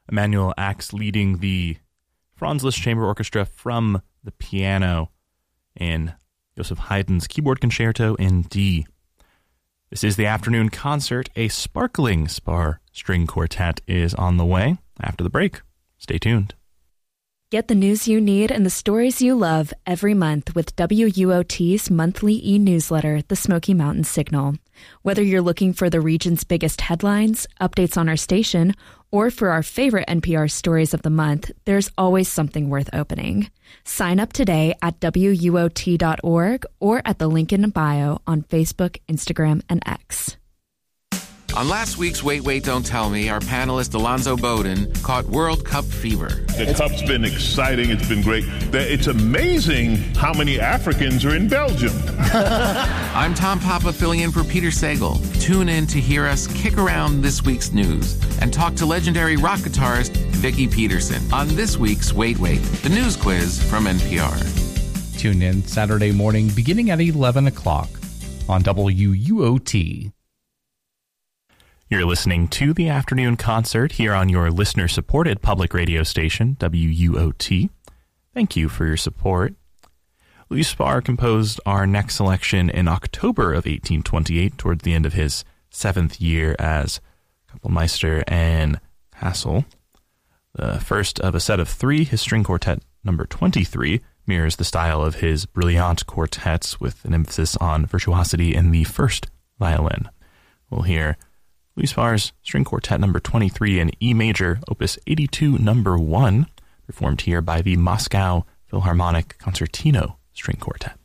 Emanuel Ax leading the Franz Liszt Chamber Orchestra from the piano in Joseph Haydn's Keyboard Concerto in D. This is the afternoon concert. A sparkling Spar string quartet is on the way after the break. Stay tuned. Get the news you need and the stories you love every month with WUOT's monthly e-newsletter, The Smoky Mountain Signal. Whether you're looking for the region's biggest headlines, updates on our station, or for our favorite NPR stories of the month, there's always something worth opening. Sign up today at WUOT.org or at the link in bio on Facebook, Instagram, and X. On last week's Wait, Wait, Don't Tell Me, our panelist Alonzo Bowden caught World Cup fever. The Cup's been exciting. It's been great. It's amazing how many Africans are in Belgium. I'm Tom Papa filling in for Peter Sagal. Tune in to hear us kick around this week's news and talk to legendary rock guitarist Vicki Peterson on this week's Wait, Wait, the news quiz from NPR. Tune in Saturday morning beginning at 11 o'clock on WUOT. You're listening to the afternoon concert here on your listener-supported public radio station, WUOT. Thank you for your support. Louis Spar composed our next selection in October of 1828, towards the end of his 7th year as Kapellmeister and Kassel. The first of a set of 3, his string quartet number 23, mirrors the style of his brilliant quartets with an emphasis on virtuosity in the first violin. We'll hear Louis Spar's String Quartet number 23 in E major, opus 82 number 1, performed here by the Moscow Philharmonic Concertino String Quartet.